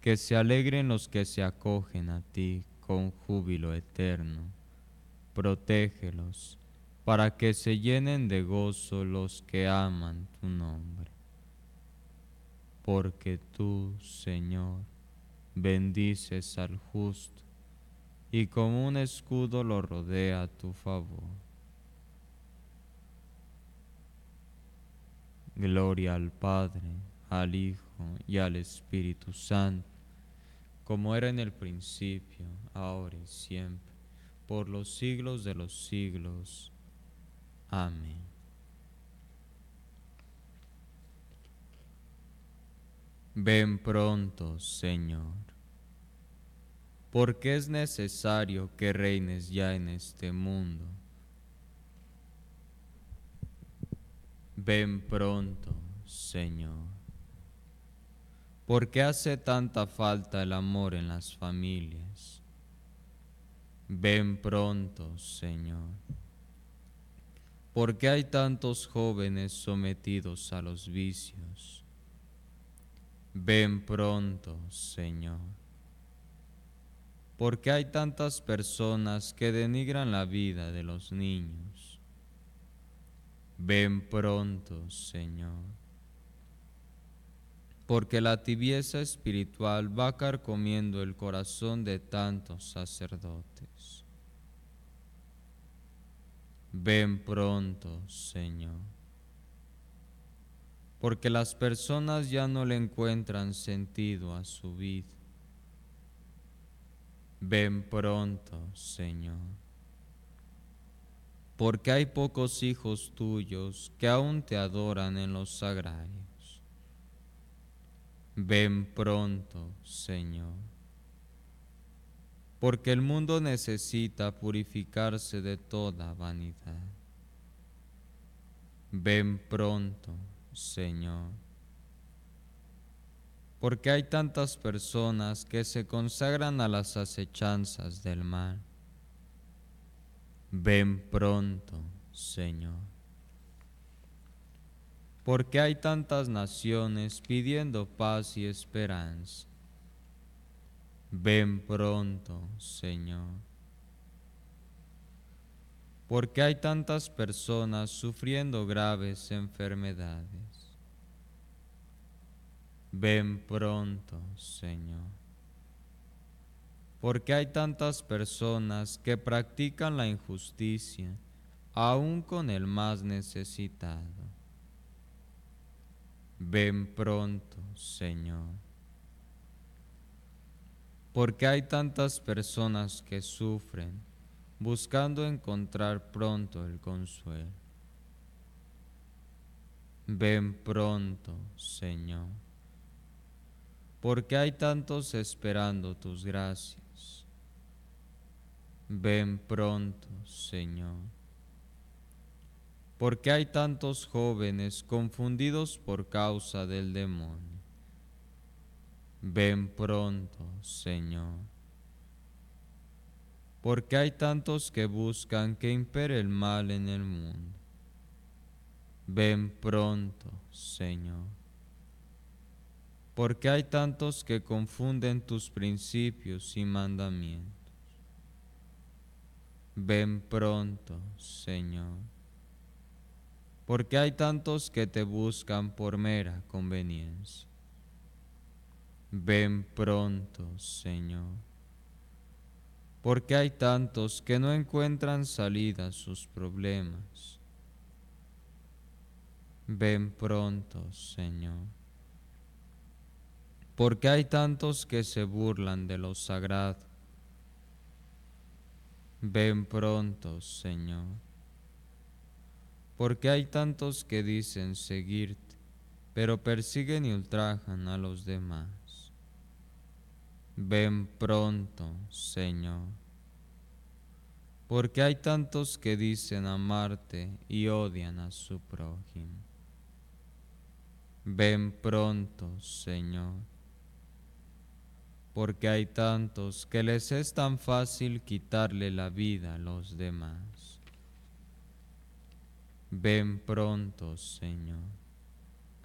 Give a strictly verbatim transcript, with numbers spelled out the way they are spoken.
Que se alegren los que se acogen a ti con júbilo eterno. Protégelos, para que se llenen de gozo los que aman tu nombre. Porque tú, Señor, bendices al justo, y como un escudo lo rodea a tu favor. Gloria al Padre, al Hijo y al Espíritu Santo, como era en el principio, ahora y siempre, por los siglos de los siglos. Amén. Ven pronto, Señor, porque es necesario que reines ya en este mundo. Ven pronto, Señor, porque hace tanta falta el amor en las familias. Ven pronto, Señor, porque hay tantos jóvenes sometidos a los vicios. Ven pronto, Señor, porque hay tantas personas que denigran la vida de los niños. Ven pronto, Señor, porque la tibieza espiritual va carcomiendo el corazón de tantos sacerdotes. Ven pronto, Señor, porque las personas ya no le encuentran sentido a su vida. Ven pronto, Señor, porque hay pocos hijos tuyos que aún te adoran en los sagrarios. Ven pronto, Señor, porque el mundo necesita purificarse de toda vanidad. Ven pronto, Señor, porque hay tantas personas que se consagran a las acechanzas del mal. Ven pronto, Señor, porque hay tantas naciones pidiendo paz y esperanza. Ven pronto, Señor, porque hay tantas personas sufriendo graves enfermedades. Ven pronto, Señor, porque hay tantas personas que practican la injusticia, aun con el más necesitado. Ven pronto, Señor, porque hay tantas personas que sufren, buscando encontrar pronto el consuelo. Ven pronto, Señor, porque hay tantos esperando tus gracias. Ven pronto, Señor, porque hay tantos jóvenes confundidos por causa del demonio. Ven pronto, Señor, porque hay tantos que buscan que impere el mal en el mundo. Ven pronto, Señor, porque hay tantos que confunden tus principios y mandamientos. Ven pronto, Señor, porque hay tantos que te buscan por mera conveniencia. Ven pronto, Señor, porque hay tantos que no encuentran salida a sus problemas. Ven pronto, Señor, porque hay tantos que se burlan de lo sagrado. Ven pronto, Señor, porque hay tantos que dicen seguirte, pero persiguen y ultrajan a los demás. Ven pronto, Señor, porque hay tantos que dicen amarte y odian a su prójimo. Ven pronto, Señor, porque hay tantos que les es tan fácil quitarle la vida a los demás. Ven pronto, Señor,